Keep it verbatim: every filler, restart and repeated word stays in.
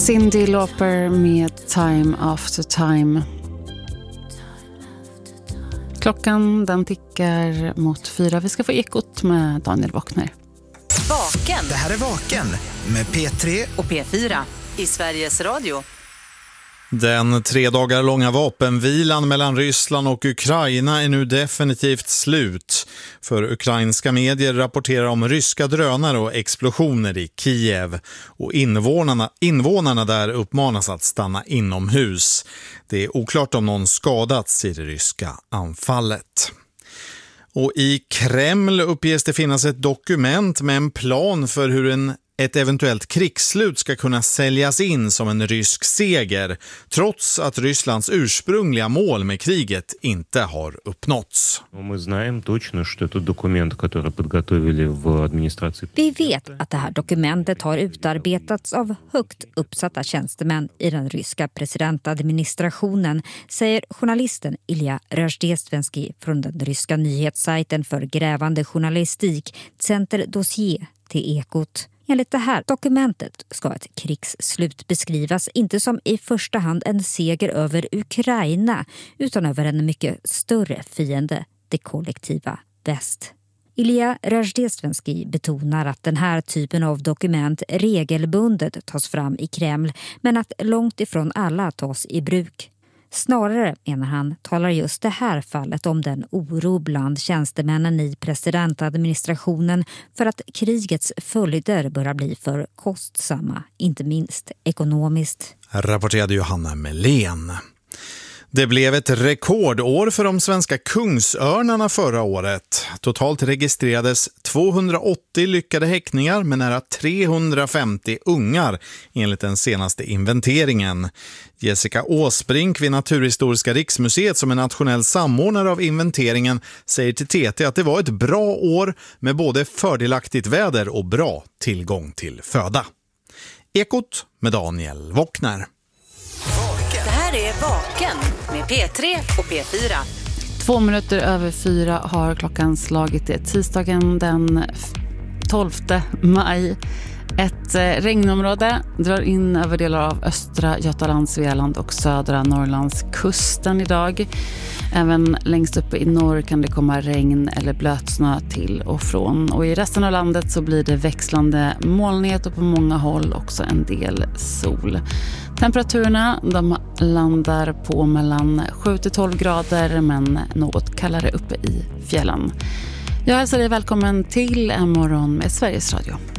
Cyndi Lauper med Time After Time. Klockan den tickar mot fyra. Vi ska få ekot med Daniel Wockner. Vaken. Det här är Vaken med P tre och P fyra i Sveriges Radio. Den tre dagar långa vapenvilan mellan Ryssland och Ukraina är nu definitivt slut. För ukrainska medier rapporterar om ryska drönare och explosioner i Kiev. Och invånarna, invånarna där uppmanas att stanna inomhus. Det är oklart om någon skadats i det ryska anfallet. Och i Kreml uppges det finnas ett dokument med en plan för hur en ett eventuellt krigsslut ska kunna säljas in som en rysk seger, trots att Rysslands ursprungliga mål med kriget inte har uppnåtts. Vi vet att det här dokumentet har utarbetats av högt uppsatta tjänstemän i den ryska presidentadministrationen, säger journalisten Ilja Razdestvenskij från den ryska nyhetssajten för grävande journalistik Center Dossier till Ekot. Enligt det här dokumentet ska ett krigsslut beskrivas inte som i första hand en seger över Ukraina utan över en mycket större fiende, det kollektiva väst. Ilja Razdestvenskij betonar att den här typen av dokument regelbundet tas fram i Kreml men att långt ifrån alla tas i bruk. Snarare, menar han, talar just det här fallet om den oro bland tjänstemännen i presidentadministrationen för att krigets följder börjar bli för kostsamma, inte minst ekonomiskt. Rapporterade Johanna Melén. Det blev ett rekordår för de svenska kungsörnarna förra året. Totalt registrerades tvåhundraåttio lyckade häckningar med nära trehundrafemtio ungar enligt den senaste inventeringen. Jessica Åsbrink vid Naturhistoriska riksmuseet som är nationell samordnare av inventeringen säger till T T att det var ett bra år med både fördelaktigt väder och bra tillgång till föda. Ekot med Daniel Wockner. Det här är Vaken med P tre och P fyra. Två minuter över fyra har klockan slagit det. Tisdagen den tolfte maj. Ett regnområde drar in över delar av östra Götaland, Svealand och södra Norrlands kusten idag. Även längst uppe i norr kan det komma regn eller blötsnö till och från. Och i resten av landet så blir det växlande molnighet och på många håll också en del sol. Temperaturen de landar på mellan sju till tolv grader men något kallare uppe i fjällen. Jag hälsar dig välkommen till en morgon med Sveriges Radio.